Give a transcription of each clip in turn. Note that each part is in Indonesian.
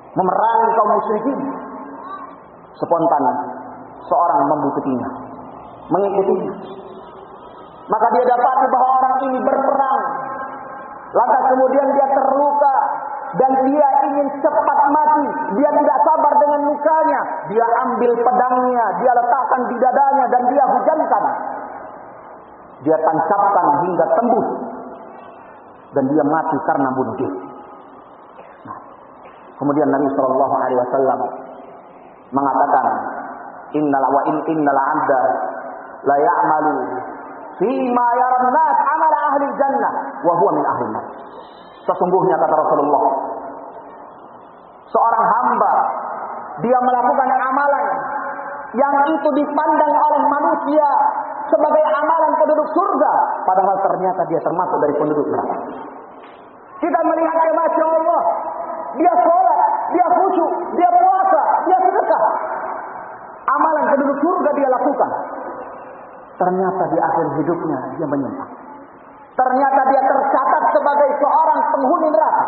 memerangi kaum musyrikin. Spontan seorang membuktinya, mengikutinya. Maka dia dapati bahwa orang ini berperang. Lantas kemudian dia terluka dan dia ingin cepat mati. Dia tidak sabar dengan lukanya. Dia ambil pedangnya, dia letakkan di dadanya dan dia hujankan. Dia tancapkan hingga tembus dan dia mati karena bunuh diri. Nah, kemudian Nabi Shallallahu Alaihi Wasallam mengatakan, innal abda la ya'malu fima yaran nas amal ahli jannah wa huwa min ahli nar. Sesungguhnya kata Rasulullah, seorang hamba dia melakukan amalan yang itu dipandang oleh manusia sebagai amalan penduduk surga, padahal ternyata dia termasuk dari penduduk neraka. Kita melihatnya, Masya Allah, dia sholat, dia khusyuk, dia puasa, dia sedekah, amalan penduduk surga dia lakukan. Ternyata di akhir hidupnya dia menyimpang. Ternyata dia tercatat sebagai seorang penghuni neraka.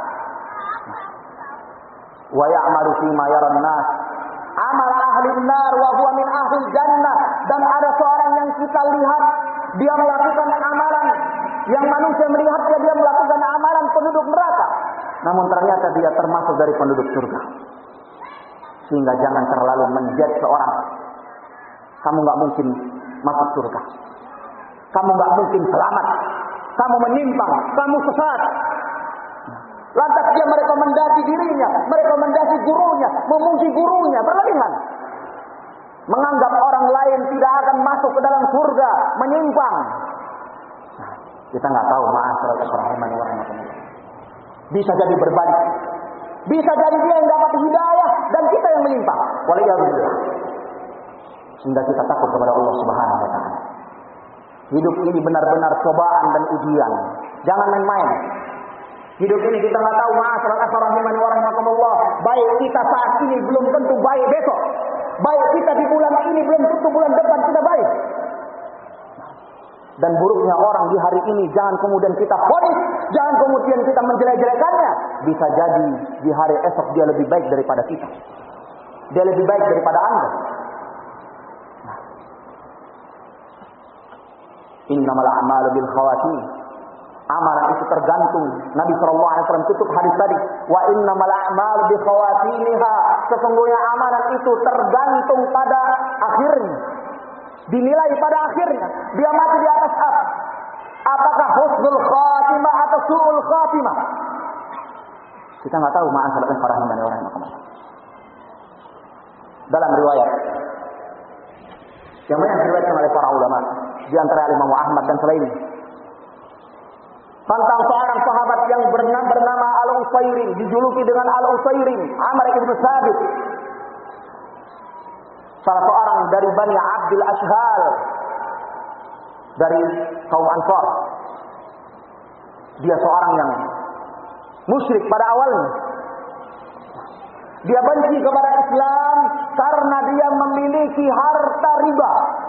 Wa ya'malu fima yaran nas amal ahli nar wa huwa min ahli jannah. Dan ada seorang yang kita lihat dia melakukan amalan yang manusia melihatnya dia melakukan amalan penduduk neraka, namun ternyata dia termasuk dari penduduk surga. Sehingga jangan terlalu menjudge seorang. Kamu nggak mungkin masuk surga, kamu nggak mungkin selamat, kamu menyimpang, kamu sesat. Lantas dia merekomendasi dirinya, merekomendasi gurunya, memuji gurunya, berlebihan. Menganggap orang lain tidak akan masuk ke dalam surga, menyimpang. Nah, kita nggak tahu, ma'asyiral rahimani wa rahmatullah. Bisa jadi berbalik. Bisa jadi dia yang dapat hidayah dan kita yang menyimpang. Waliyahulillah. Sehingga kita takut kepada Allah Subhanahu wa taala. Hidup ini benar-benar cobaan dan ujian. Jangan main-main. Hidup ini kita nggak tahu, ma'asyiral rahimani wa rahmatullah. Baik kita saat ini belum tentu baik besok. Baik kita di bulan ini belum tentu bulan depan kita baik. Dan buruknya orang di hari ini jangan kemudian kita vonis, jangan kemudian kita menjelek-jelekannya. Bisa jadi di hari esok dia lebih baik daripada kita. Dia lebih baik daripada Anda. Nah. Innamal a'malu bil khawatim. Amalan itu tergantung. Nabi SAW tutup hadis tadi. Wa innamal a'malu bi khawatimiha. Sesungguhnya amalan itu tergantung pada akhirnya. Dinilai pada akhirnya. Dia mati di atas apa? Apakah husnul khatimah atau su'ul khatimah? Kita nggak tahu, ma'asyiral rahimani wa rahmatullah. Dalam riwayat yang banyak diriwayatkan oleh para ulama, di antara Imam Ahmad dan selainnya, tentang seorang sahabat yang bernama Al-Usairim, dijuluki dengan Al-Usairim, Amr ibn Sabit, salah seorang dari Bani Abdul Ashhal, dari kaum Ansar. Dia seorang yang musyrik pada awalnya. Dia benci kepada Islam karena dia memiliki harta riba.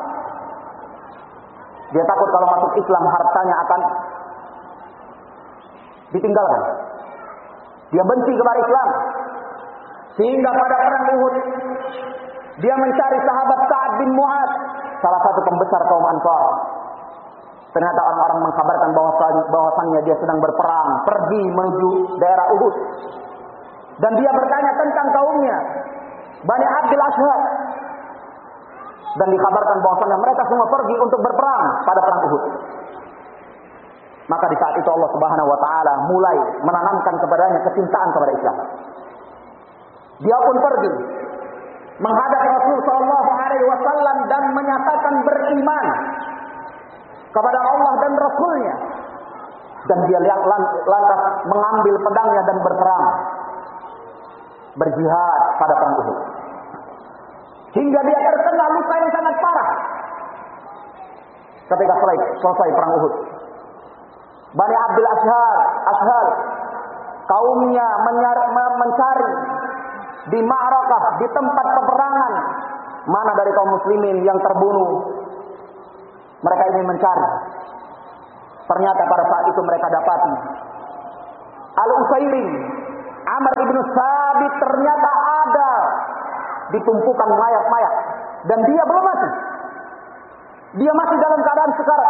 Dia takut kalau masuk Islam hartanya akan ditinggalkan. Dia benci kepada Islam. Sehingga pada perang Uhud dia mencari sahabat Sa'ad bin Mu'adz, salah satu pembesar kaum Ansar. Ternyata orang-orang mengkabarkan bahwasannya dia sedang berperang, pergi menuju daerah Uhud. Dan dia bertanya tentang kaumnya, Bani Abdul Ashhal. Dan dikabarkan bahwasannya mereka semua pergi untuk berperang pada perang Uhud. Maka di saat itu Allah Subhanahu wa taala mulai menanamkan kepadanya kecintaan kepada Islam. Dia pun pergi menghadap Rasul sallallahu alaihi wasallam dan menyatakan beriman kepada Allah dan Rasulnya. Dan dia lantas mengambil pedangnya dan berperang, berjihad pada perang Uhud. Hingga dia terkena luka yang sangat parah. Ketika selesai perang Uhud, Bani Abdul Ashhal kaumnya mencari di ma'rakah, di tempat peperangan, mana dari kaum muslimin yang terbunuh. Mereka ingin mencari. Ternyata pada saat itu mereka dapati Al-Usairim Amr ibn Sabit ternyata ada di tumpukan mayat-mayat dan dia belum mati. Dia masih dalam keadaan sekarat.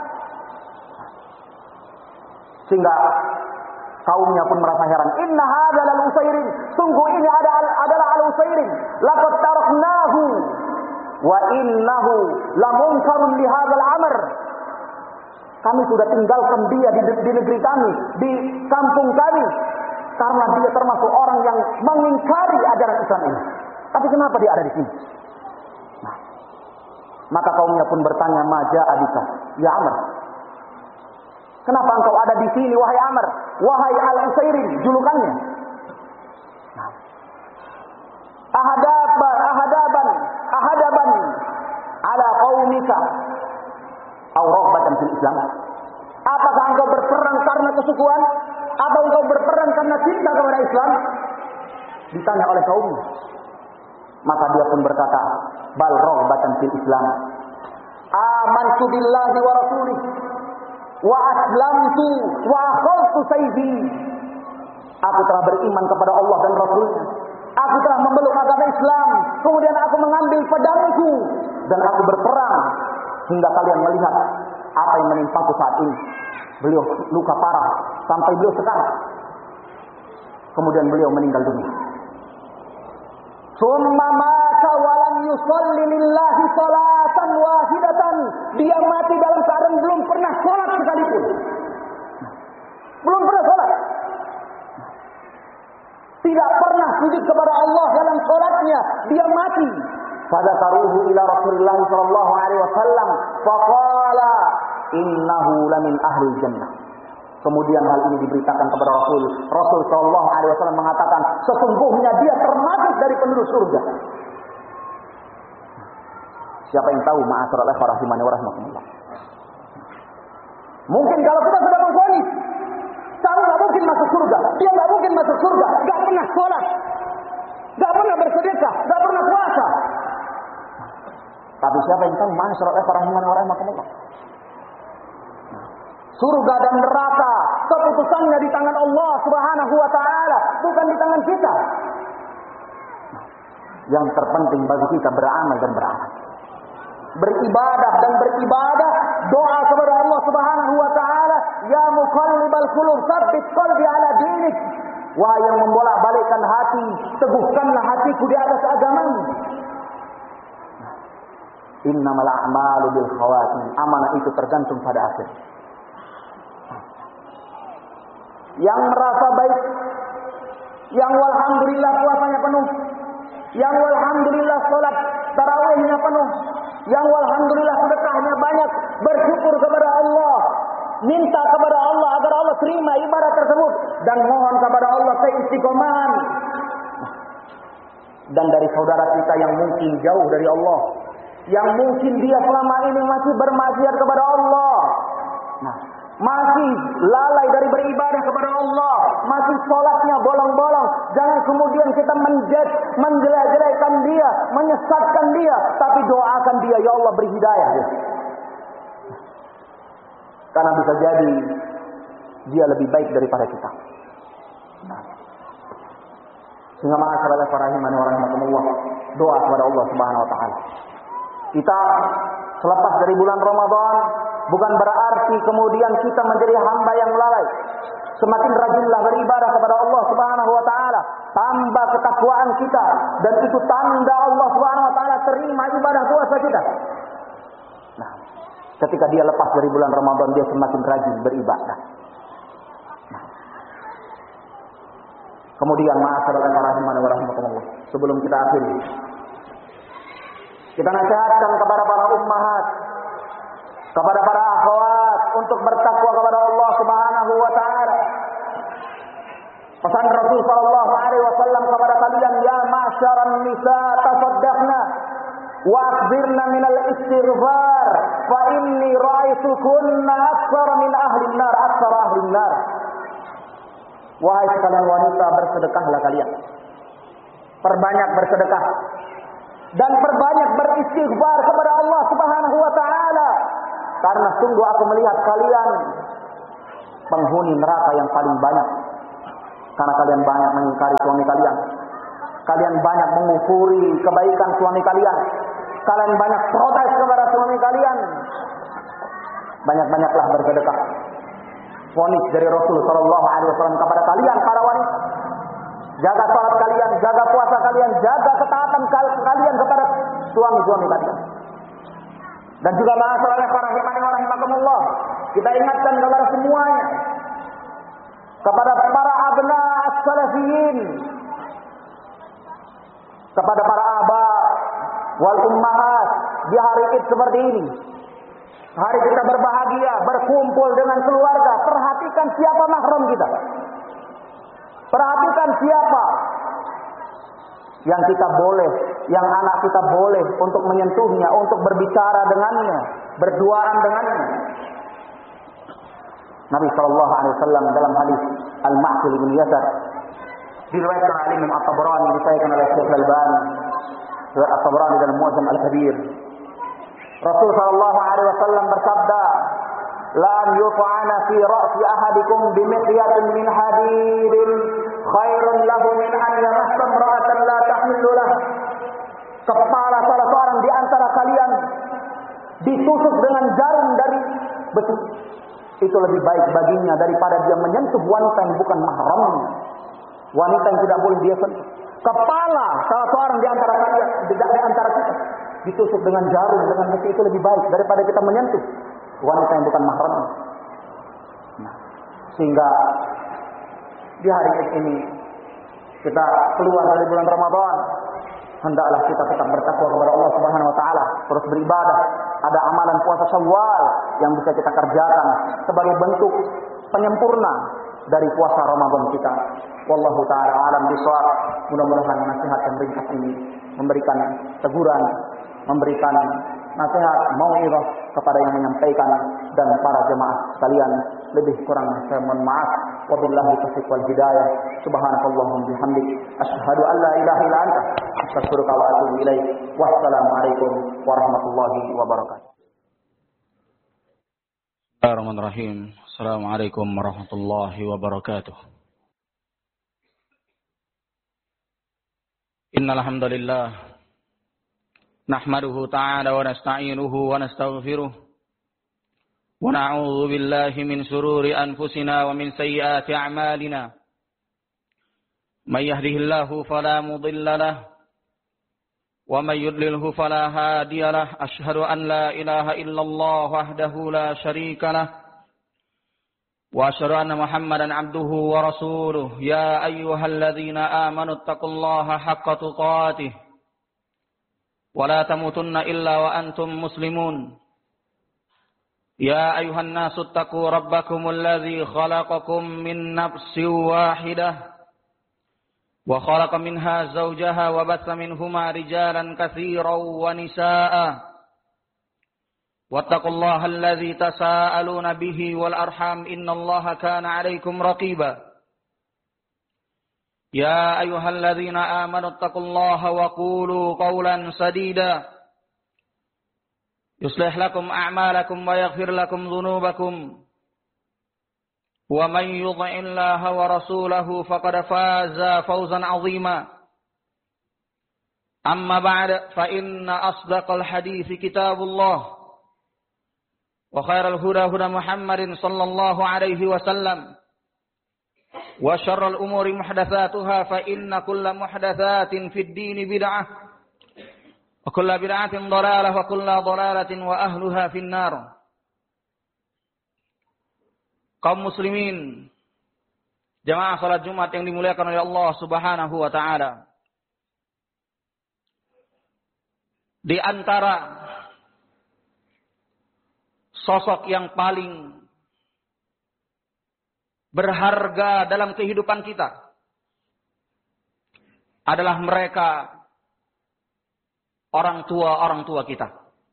Sehingga kaumnya pun merasa heran. Inna hadzal al-Usairin, sungguh ini adalah al-Usairin. Laqad taraknahu wa innahu lamunkarun li hadzal amr. Kami sudah tinggalkan dia di negeri kami, di kampung kami, karena dia termasuk orang yang mengingkari ajaran Islam ini. Tapi kenapa dia ada di sini? Nah, maka kaumnya pun bertanya, "Maja abika, ya Amr? Kenapa engkau ada di sini, wahai Amr? Wahai Al-Usairin," julukannya. Nah, ahadaban ala qaumika aw raghbatan fil Islam. Apakah engkau berperang karena kesukuan atau engkau berperang karena cinta kepada Islam? Ditanya oleh kaumnya. Maka dia pun berkata, bal raghbatan fil Islam. Amantu billahi wa rasulih wa aslamtu wa akhadtu sayfi. Aku telah beriman kepada Allah dan Rasulnya. Aku telah memeluk agama Islam. Kemudian aku mengambil pedangku dan aku berperang hingga kalian melihat apa yang menimpaku saat ini. Beliau luka parah sampai beliau sekarat. Kemudian beliau meninggal dunia. Summa mata wa lam yusalli lillahi salatan wahidatan. Dia mati dalam keadaan belum pernah salat sekalipun. Belum pernah salat. Tidak pernah sujud kepada Allah dalam salatnya. Dia mati. Fadzakaruhu ila Rasulillah sallallahu alaihi wasallam faqala innahu lamin ahli jannah. Kemudian hal ini diberitakan kepada Rasul. Rasul sallallahu alaihi wasallam mengatakan, sesungguhnya dia termasuk dari penduduk surga. Siapa yang tahu, ma'asyiral ikhwah rahimani wa rahimakumullah. Mungkin kalau kita sudah mengvonis, kamu enggak mungkin masuk surga, dia enggak mungkin masuk surga, enggak pernah sholat, enggak pernah bersedekah, enggak pernah puasa. Tapi siapa yang tahu, ma'asyiral ikhwah rahimani wa rahimakumullah. Surga dan neraka keputusannya di tangan Allah Subhanahu wa taala, bukan di tangan kita. Yang terpenting bagi kita beramal dan beramal. Beribadah dan beribadah, doa kepada Allah Subhanahu wa taala, ya muqallibal qulub tsabbit qalbi ala dinik. Wahai yang membolak-balikkan hati, teguhkanlah hatiku di atas agamamu. Innamal a'malu bil khawatim. Amanah itu tergantung pada akhir. Yang merasa baik, yang walhamdulillah puasanya penuh, yang walhamdulillah sholat tarawihnya penuh, yang walhamdulillah sedekahnya banyak, bersyukur kepada Allah, minta kepada Allah agar Allah terima ibadah tersebut, dan mohon kepada Allah keistiqomahan. Dan dari saudara kita yang mungkin jauh dari Allah, yang mungkin dia selama ini masih bermaksiat kepada Allah, masih lalai dari beribadah kepada Allah, masih sholatnya bolong-bolong. Jangan kemudian kita menjelek-jelekan dia, menyesatkan dia, tapi doakan dia, ya Allah beri hidayah dia. Karena bisa jadi dia lebih baik daripada kita. Sehingga ma'asyiral rahimani wa rahimakumullah, doa kepada Allah Subhanahu wa taala. Kita selepas dari bulan Ramadan bukan berarti kemudian kita menjadi hamba yang lalai. Semakin rajinlah beribadah kepada Allah Subhanahu wa taala, tambah ketakwaan kita, dan itu tanda Allah Subhanahu wa taala terima ibadah puasa kita. Nah, ketika dia lepas dari bulan Ramadan, dia semakin rajin beribadah. Nah, kemudian ma'asyiral rahimani wa rahimakumullah, sebelum kita akhiri, kita nasihatkan kepada para ummahat, kepada para akhwat untuk bertakwa kepada Allah Subhanahu wa taala. Pesan Rasul sallallahu alaihi wasallam kepada kalian, ya ma'syaran nisa tasaddaqna wa akhbirna minal istighfar fa inni ra'aitukunna aktsara min ahli an-nar, aktsara ahli an-nar. Wahai sekalian wanita, bersedekahlah kalian. Perbanyak bersedekah dan perbanyak beristighfar kepada Allah Subhanahu wa taala. Karena sungguh aku melihat kalian penghuni neraka yang paling banyak. Karena kalian banyak mengingkari suami kalian. Kalian banyak mengufuri kebaikan suami kalian. Kalian banyak protes kepada suami kalian. Banyak-banyaklah bersedekah. Vonis dari Rasul sallallahu alaihi wasallam kepada kalian para wanita. Jaga salat kalian, jaga puasa kalian, jaga ketaatan kalian kepada suami-suami kalian. Dan juga masalah para rahimakumullah, kita ingatkan kepada semuanya, kepada para abna as-salafiyin, kepada para aba wal ummahat di hari Id seperti ini. Hari kita berbahagia, berkumpul dengan keluarga. Perhatikan siapa mahram kita. Perhatikan siapa yang kita boleh, yang anak kita boleh untuk menyentuhnya, untuk berbicara dengannya, berduaan dengannya. Nabi sallallahu alaihi wasallam dalam hadis Al-Mahsul bin Yasar diriwayatkan oleh Imam At-Tabrani, disahihkan oleh Syekh Al-Albani, riwayat At-Tabrani dalam Mu'jam Al-Kabir. Rasul sallallahu alaihi wasallam bersabda, "La yuf'ana fi ra'si ahadikum bimiqyatin min hadidin khairun lahu min an yamassa imra'atan la tahillu lahu." Kepala salah seorang di antara kalian ditusuk dengan jarum dari besi. Itu lebih baik baginya daripada dia menyentuh wanita yang bukan mahramnya. Wanita yang tidak boleh dia sentuh. Kepala salah seorang di antara kalian, di antara kita, ditusuk dengan jarum, dengan besi, itu lebih baik daripada kita menyentuh wanita yang bukan mahramnya. Nah, sehingga di hari ini kita keluar dari bulan Ramadan, hendaklah kita tetap bertakwa kepada Allah Subhanahu wa taala, terus beribadah. Ada amalan puasa Syawal yang bisa kita kerjakan sebagai bentuk penyempurna dari puasa Ramadan kita. Wallahu taala alam bisawab. Mudah-mudahan nasihat dan ringkas ini memberikan teguran, memberikan nasihat, mau'izah kepada yang menyampaikan dan para jemaah sekalian. Lebih kurang saya mohon maaf. Wabillahi taufiq wal hidayah. Subhanakallahumma bihamdik asyhadu an la ilaha illa anta astaghfiruka wa atubu ilaik. Wassalamu alaikum warahmatullahi wabarakatuh. Bismillahirrahmanirrahim. Assalamualaikum warahmatullahi wabarakatuh. Innal hamdalillah nahmaduhu ta'ala wa nasta'inuhu wa nastaghfiruh wa na'udzu billahi min shururi anfusina wa min sayyiati a'malina. May yahdihillahu fala mudilla lahu wa may yudlilhu fala hadiya lahu. Asyhadu an la ilaha illallah wahdahu la syarika lahu wa asyhadu anna Muhammadan abduhu wa rasuluh. Ya ayyuhalladzina amanu taqullaha haqqa tuqatih wa la tamutunna illa wa antum muslimun. Ya ayyuhan nasu taqu rabbakumul ladzi khalaqakum min nafsin wahidah wa khalaqa minha zawjaha wa batha minhuma rijalan katsiran wa nisaa'a. Wattaqullaha alladzi tasaaluna bihi wal arham innallaha kana 'alaikum raqiba. Ya ayyuhalladzina amanu taqullaha wa qulu qawlan sadida yuslih lakum a'malakum wa yaghfir lakum dhunubakum. Wa man yuti'illaha wa rasulahu faqad faza fawzan 'azima. Amma ba'd, fa inna asdaqal hadithi kitabullah wa khairal huda huda Muhammadin sallallahu alaihi wasallam wa syarrul umuri muhdatsatuha fa inna kulla muhdatsatin fid dini bid'ah wa kulla bid'atin dhalalah wa kulla dhalalatin wa ahluha finnar. Kaum muslimin, jamaah salat Jumat yang dimuliakan oleh Allah Subhanahu wa taala. Di antara sosok yang paling berharga dalam kehidupan kita adalah mereka orang tua kita.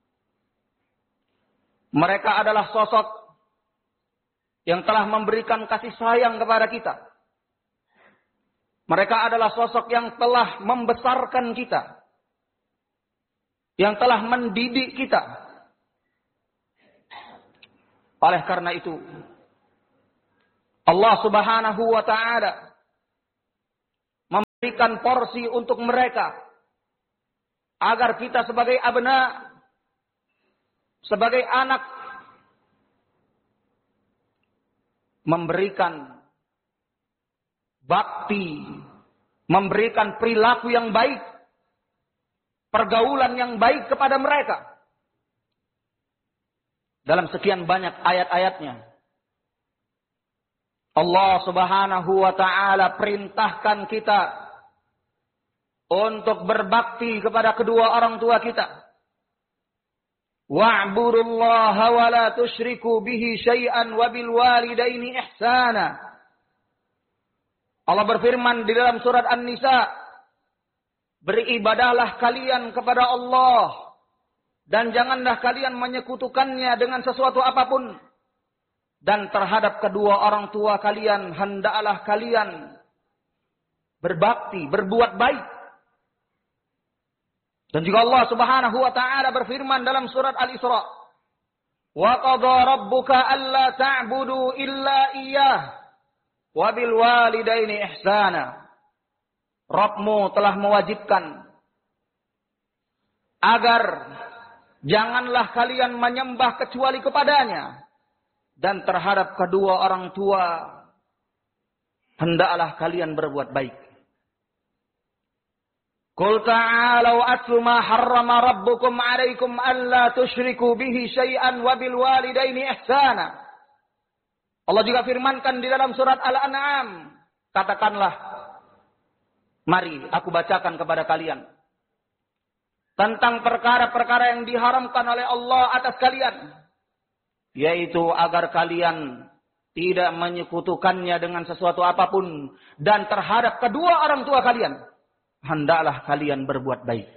Mereka adalah sosok yang telah memberikan kasih sayang kepada kita. Mereka adalah sosok yang telah membesarkan kita, yang telah mendidik kita. Oleh karena itu, Allah Subhanahu wa ta'ala berikan porsi untuk mereka. Agar kita sebagai abna, sebagai anak, memberikan bakti, memberikan perilaku yang baik, pergaulan yang baik kepada mereka. Dalam sekian banyak ayat-ayatnya, Allah Subhanahu wa ta'ala perintahkan kita untuk berbakti kepada kedua orang tua kita. Wa'budullaha wa la tusyriku bihi syai'an wa bil walidaini ihsana. Allah berfirman di dalam surat An-Nisa, beribadahlah kalian kepada Allah dan janganlah kalian menyekutukannya dengan sesuatu apapun. Dan terhadap kedua orang tua kalian hendaklah kalian berbakti, berbuat baik. Dan juga Allah Subhanahu wa ta'ala berfirman dalam surat Al-Isra, wa qadha rabbuka alla ta'budu illa iyyah wa bil walidaini ihsana. Rabbmu telah mewajibkan agar janganlah kalian menyembah kecuali kepadanya, dan terhadap kedua orang tua hendaklah kalian berbuat baik. Qul ta'alu atlu ma harrama rabbukum 'alaikum alla tusyriku bihi syai'an wa bil walidaini ihsana. Allah juga firmankan di dalam surat Al-An'am, katakanlah, mari aku bacakan kepada kalian tentang perkara-perkara yang diharamkan oleh Allah atas kalian, yaitu agar kalian tidak menyekutukannya dengan sesuatu apapun, dan terhadap kedua orang tua kalian hendaklah kalian berbuat baik.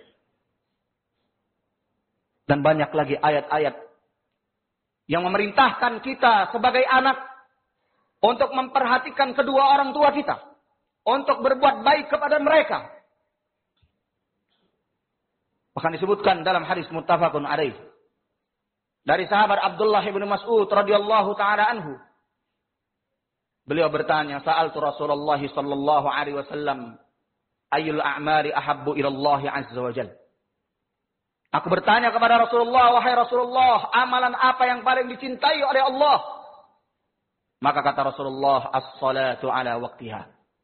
Dan banyak lagi ayat-ayat yang memerintahkan kita sebagai anak untuk memperhatikan kedua orang tua kita, untuk berbuat baik kepada mereka. Bahkan disebutkan dalam hadis muttafaqun alaih dari sahabat Abdullah bin Mas'ud radhiyallahu taala anhu. Beliau bertanya, sa'altu Rasulullah sallallahu alaihi wasallam, ayyul a'mali ahabbu ila Allah azza wa jalla. Aku bertanya kepada Rasulullah, wahai Rasulullah, amalan apa yang paling dicintai oleh Allah? Maka kata Rasulullah, as-salatu ala waqtiha.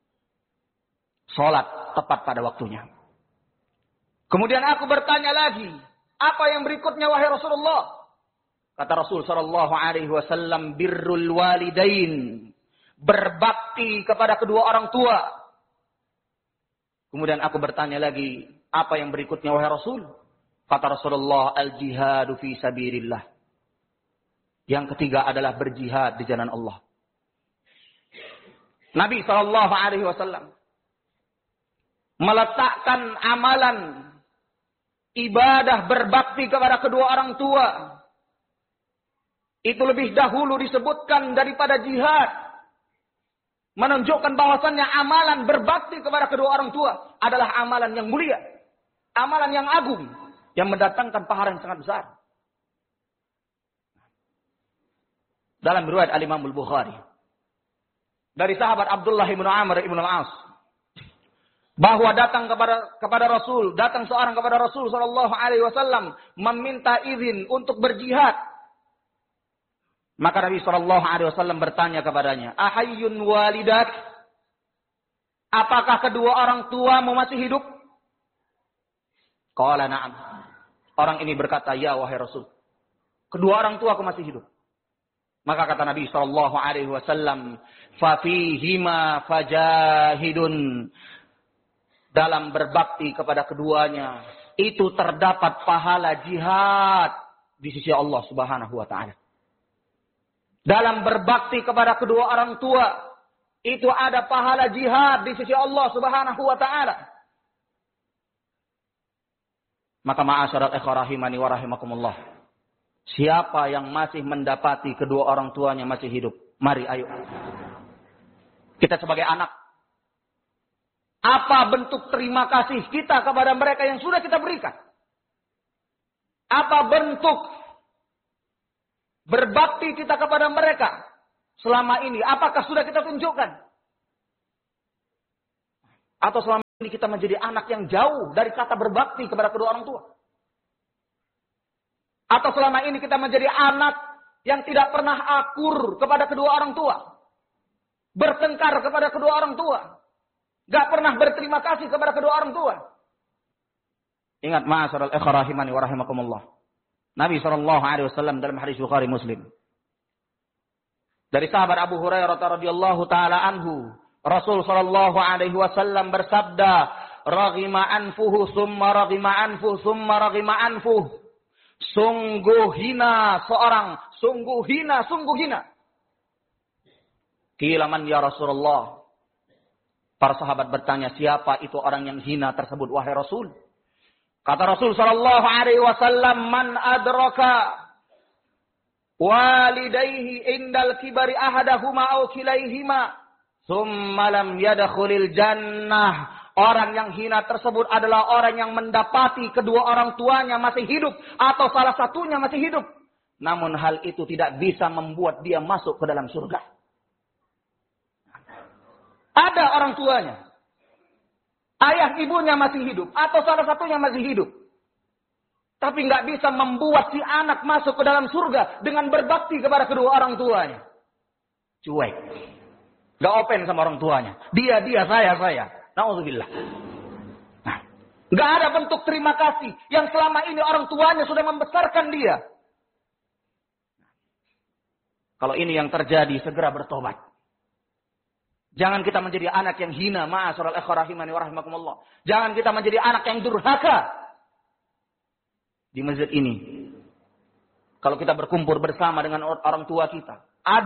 Salat tepat pada waktunya. Kemudian aku bertanya lagi, apa yang berikutnya wahai Rasulullah? Kata Rasul sallallahu alaihi wasallam, birrul walidain, berbakti kepada kedua orang tua. Kemudian aku bertanya lagi, apa yang berikutnya wahai Rasul? Kata Rasulullah, al-jihadu fi sabilillah. Yang ketiga adalah berjihad di jalan Allah. Nabi sallallahu alaihi wasallam meletakkan amalan ibadah berbakti kepada kedua orang tua itu lebih dahulu disebutkan daripada jihad. Menunjukkan bahwasannya amalan berbakti kepada kedua orang tua adalah amalan yang mulia, amalan yang agung, yang mendatangkan pahala yang sangat besar. Dalam riwayat Al-Imam Al-Bukhari dari sahabat Abdullah bin Amr bin Al-As, bahwa datang kepada Rasul, datang seorang kepada Rasul sallallahu alaihi wasallam meminta izin untuk berjihad. Maka Nabi sallallahu alaihi wasallam bertanya kepadanya, ahayyun walidak? Apakah kedua orang tuamu masih hidup? Qala na'am. Orang ini berkata, ya wahai Rasul, kedua orang tuaku masih hidup. Maka kata Nabi sallallahu alaihi wasallam, fa fihima fajahidun. Dalam berbakti kepada keduanya itu terdapat pahala jihad di sisi Allah Subhanahu wa taala. Dalam berbakti kepada kedua orang tua itu ada pahala jihad di sisi Allah Subhanahu wa taala. Maka ma'asyarat ikhwah rahimani wa rahimakumullah, siapa yang masih mendapati kedua orang tuanya masih hidup, mari ayo kita sebagai anak, apa bentuk terima kasih kita kepada mereka yang sudah kita berikan? Apa bentuk berbakti kita kepada mereka selama ini? Apakah sudah kita tunjukkan? Atau selama ini kita menjadi anak yang jauh dari kata berbakti kepada kedua orang tua? Atau selama ini kita menjadi anak yang tidak pernah akur kepada kedua orang tua? Bertengkar kepada kedua orang tua? Gak pernah berterima kasih kepada kedua orang tua? Ingat, ma'asyiral ikhwah rahimani wa rahimakumullah. Nabi SAW dalam hadis Bukhari Muslim. Dari sahabat Abu Hurairah radhiyallahu taala anhu, Rasul sallallahu alaihi wasallam bersabda, "Raghima anfuhu summa raghima anfuhu summa raghima anfuhu." Sungguh hina seorang, sungguh hina. Qila man ya Rasulullah? Para sahabat bertanya, siapa itu orang yang hina tersebut wahai Rasul? Kata Rasul sallallahu alaihi wasallam, "Man adraka walidayhi indal kibari ahadahuma aw kilaihima thumma lam yadkhulil jannah." Orang yang hina tersebut adalah orang yang mendapati kedua orang tuanya masih hidup atau salah satunya masih hidup, namun hal itu tidak bisa membuat dia masuk ke dalam surga. Ada orang tuanya, ayah ibunya masih hidup atau salah satunya masih hidup, tapi nggak bisa membuat si anak masuk ke dalam surga dengan berbakti kepada kedua orang tuanya. Cuek. Nggak open sama orang tuanya. Dia, saya. Na'udzubillah. Nah, nggak ada bentuk terima kasih yang selama ini orang tuanya sudah membesarkan dia. Kalau ini yang terjadi, segera bertobat. Jangan kita menjadi anak yang hina, ma'asyiral ikhwah rahimani wa rahimakumullah. Jangan kita menjadi anak yang durhaka. Di masjid ini, kalau kita berkumpul bersama dengan orang tua kita,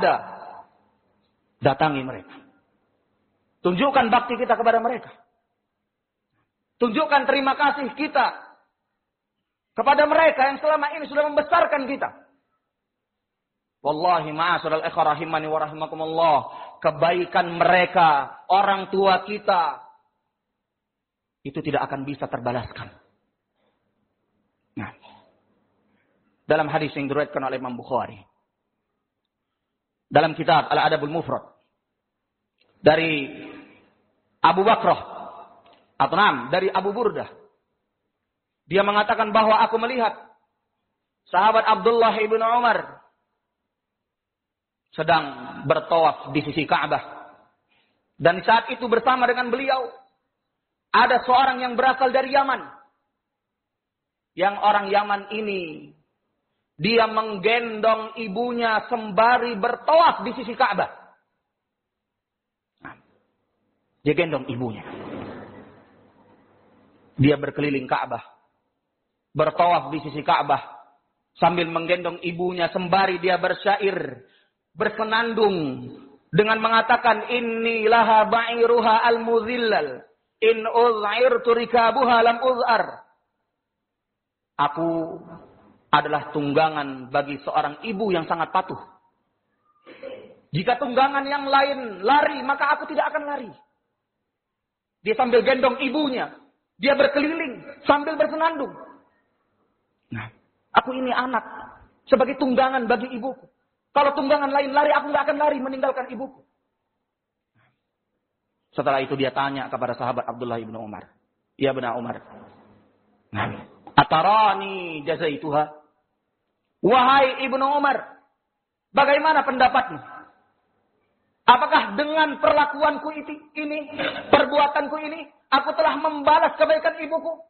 datangi mereka. Tunjukkan bakti kita kepada mereka. Tunjukkan terima kasih kita kepada mereka yang selama ini sudah membesarkan kita. Wallahi ma'asyiral ikhwah rahimani wa rahimakumullah, kebaikan mereka, orang tua kita, itu tidak akan bisa terbalaskan. Nah, dalam hadis yang diriwayatkan oleh Imam Bukhari, dalam kitab Al-Adabul Mufrad, dari Abu Bakrah, dari Abu Burdah, dia mengatakan bahwa aku melihat sahabat Abdullah ibn Umar sedang bertawaf di sisi Ka'bah. Dan saat itu bersama dengan beliau ada seorang yang berasal dari Yaman. Yang orang Yaman ini, dia menggendong ibunya sembari bertawaf di sisi Ka'bah. Dia gendong ibunya. Dia berkeliling Ka'bah, bertawaf di sisi Ka'bah, sambil menggendong ibunya sembari dia bersyair, bersenandung dengan mengatakan, "Inni laha ba'iruha al-muzillal, in uz'irtu rikabuha lam uz'ar." Aku adalah tunggangan bagi seorang ibu yang sangat patuh. Jika tunggangan yang lain lari, maka aku tidak akan lari. Dia sambil gendong ibunya. Dia berkeliling sambil bersenandung. Nah, aku ini anak sebagai tunggangan bagi ibuku. Kalau tunggangan lain lari, aku nggak akan lari meninggalkan ibuku. Setelah itu dia tanya kepada sahabat Abdullah ibn Umar. Ya benar Umar. Nah, atarani jazaituha. Wahai ibnu Umar, bagaimana pendapatmu? Apakah dengan perlakuanku ini, perbuatanku ini, aku telah membalas kebaikan ibuku?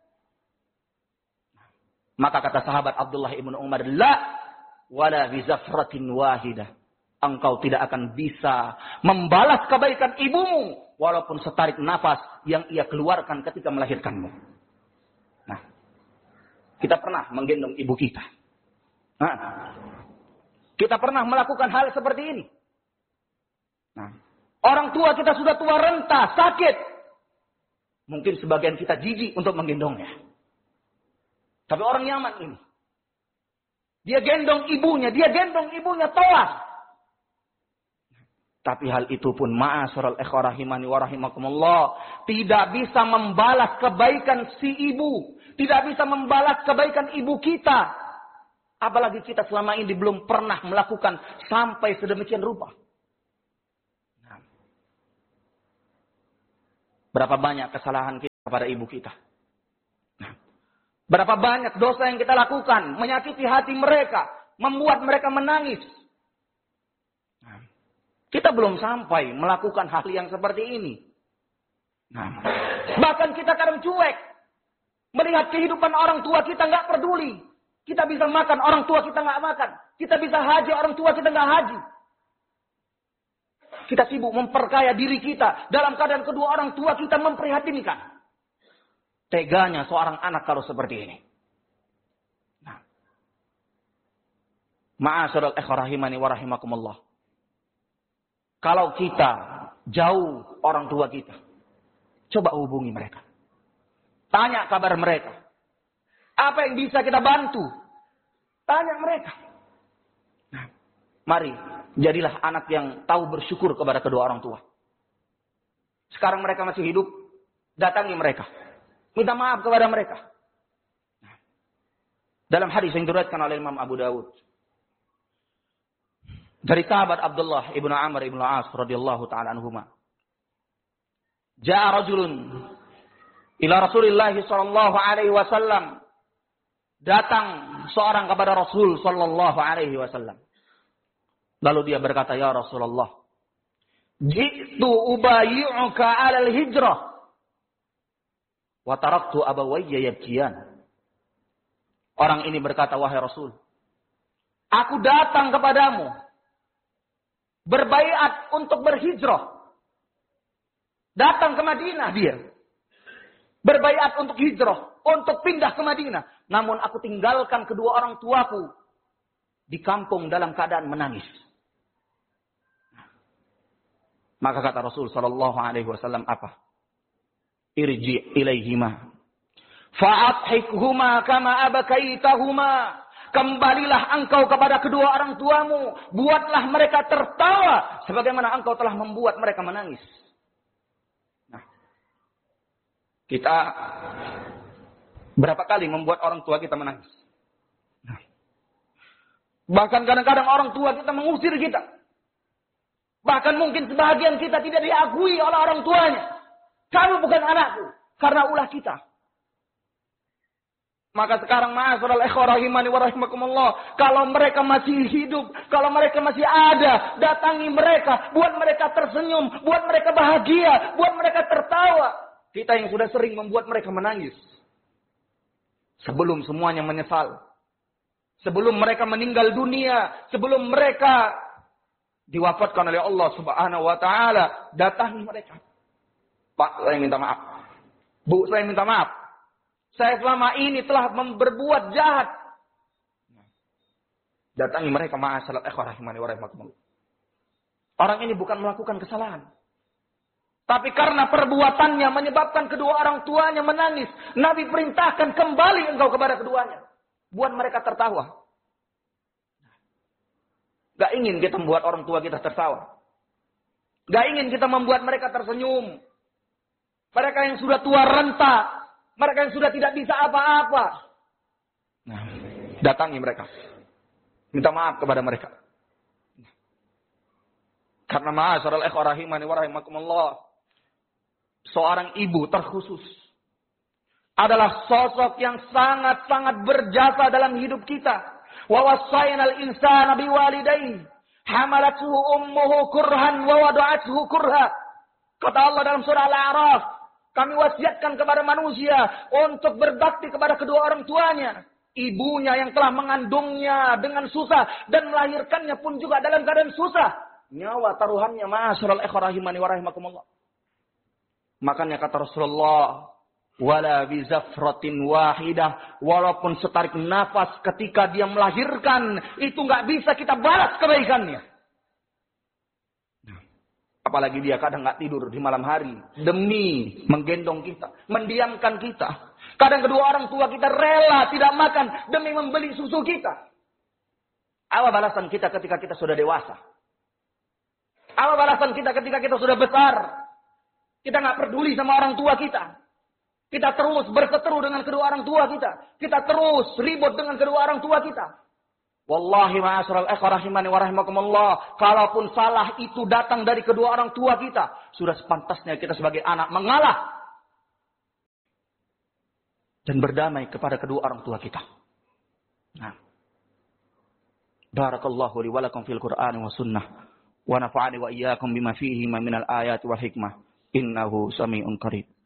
Maka kata sahabat Abdullah ibn Umar, la wala bizafratin wahidah. Engkau tidak akan bisa membalas kebaikan ibumu, walaupun setarik nafas yang ia keluarkan ketika melahirkanmu. Nah, kita pernah menggendong ibu kita. Nah, kita pernah melakukan hal seperti ini. Nah, orang tua kita sudah tua renta, sakit. Mungkin sebagian kita jijik untuk menggendongnya. Tapi orang Yaman ini, dia gendong ibunya tawaf. Tapi hal itu pun ma'asyiral ikhwah rahimani wa rahimakumullah, tidak bisa membalas kebaikan si ibu, tidak bisa membalas kebaikan ibu kita. Apalagi kita selama ini belum pernah melakukan sampai sedemikian rupa. Berapa banyak kesalahan kita kepada ibu kita. Nah, berapa banyak dosa yang kita lakukan, menyakiti hati mereka, membuat mereka menangis. Nah, kita belum sampai melakukan hal yang seperti ini. Nah, bahkan kita kadang cuek. Melihat kehidupan orang tua kita nggak peduli. Kita bisa makan, orang tua kita nggak makan. Kita bisa haji, orang tua kita nggak haji. Kita sibuk memperkaya diri kita dalam keadaan kedua orang tua kita memprihatinkan. Teganya seorang anak kalau seperti ini. Nah, ma'asyiral ikhwah rahimani wa rahimakumullah. Kalau kita jauh orang tua kita, coba hubungi mereka. Tanya kabar mereka. Apa yang bisa kita bantu? Tanya mereka. Nah, mari jadilah anak yang tahu bersyukur kepada kedua orang tua. Sekarang mereka masih hidup, datangi mereka. Minta maaf kepada mereka. Nah, dalam hadis yang diriwayatkan oleh Imam Abu Dawud. Dari sahabat Abdullah ibnu Amr ibnu As radhiyallahu ta'ala anhuma. Ja'a rajulun ila Rasulillah sallallahu alaihi wasallam. Datang seorang kepada Rasul sallallahu alaihi wasallam. Lalu dia berkata, "Ya Rasulullah, ji'tu ubayyu'uka 'alal hijrah wa taraktu abawayya yabkiyan." Orang ini berkata, "Wahai Rasul, aku datang kepadamu berbaiat untuk berhijrah." Datang ke Madinah dia. Berbaiat untuk hijrah, untuk pindah ke Madinah. Namun aku tinggalkan kedua orang tuaku di kampung dalam keadaan menangis. Maka kata Rasul sallallahu alaihi wasallam apa? Irji ilaihima fa'adhikhuma kama abakaitahuma. Kembalilah engkau kepada kedua orang tuamu, buatlah mereka tertawa sebagaimana engkau telah membuat mereka menangis. Nah, kita berapa kali membuat orang tua kita menangis? Nah, bahkan kadang-kadang orang tua kita mengusir kita. Bahkan mungkin sebahagian kita tidak diakui oleh orang tuanya. Kamu bukan anakku. Karena ulah kita. Maka sekarang ma'asyiral ikhwah rahimani wa rahimakumullah. Kalau mereka masih hidup. Kalau mereka masih ada. Datangi mereka. Buat mereka tersenyum. Buat mereka bahagia. Buat mereka tertawa. Kita yang sudah sering membuat mereka menangis. Sebelum semuanya menyesal. Sebelum mereka meninggal dunia. Sebelum mereka diwafatkan oleh Allah Subhanahu wa taala, datangi mereka. Pak, saya minta maaf. Bu, saya minta maaf. Saya selama ini telah berbuat jahat. Datangi mereka, ma'asyiral ikhwah rahimani wa rahimakumullah. Orang ini bukan melakukan kesalahan. Tapi karena perbuatannya menyebabkan kedua orang tuanya menangis, Nabi perintahkan kembali engkau kepada keduanya. Buat mereka tertawa. Gak ingin kita membuat orang tua kita tertawa. Gak ingin kita membuat mereka tersenyum. Mereka yang sudah tua renta. Mereka yang sudah tidak bisa apa-apa. Nah, datangi mereka. Minta maaf kepada mereka. Karena ma'asyiral ikhwah rahimani wa rahimakumullah. Seorang ibu terkhusus adalah sosok yang sangat-sangat berjasa dalam hidup kita. Wa wassaynal insana biwalidayhi hamalathu ummuhu kurhan wa wada'athu kurha. Kata Allah dalam surah Al-A'raf, kami wasiatkan kepada manusia untuk berbakti kepada kedua orang tuanya. Ibunya yang telah mengandungnya dengan susah dan melahirkannya pun juga dalam keadaan susah. Nyawa taruhannya, ma'asyiral ikhwah rahimani wa rahimakumullah. Makanya kata Rasulullah, wala bizafratin wahidah, walaupun setarik nafas ketika dia melahirkan, itu nggak bisa kita balas kebaikannya. Apalagi dia kadang nggak tidur di malam hari demi menggendong kita, mendiamkan kita. Kadang kedua orang tua kita rela tidak makan demi membeli susu kita. Apa balasan kita ketika kita sudah dewasa? Apa balasan kita ketika kita sudah besar? Kita nggak peduli sama orang tua kita. Kita terus berseteru dengan kedua orang tua kita. Kita terus ribut dengan kedua orang tua kita. Wallahi ma'asyiral ikhwah rahimani wa rahimakumullah. Kalaupun salah itu datang dari kedua orang tua kita, sudah sepantasnya kita sebagai anak mengalah dan berdamai kepada kedua orang tua kita. Nah. Barakallahu li wa lakum fil Qur'an wa sunnah wa nafa'ani wa iyyakum bima fihi minal ayati wal hikmah innahu samii'un qarib.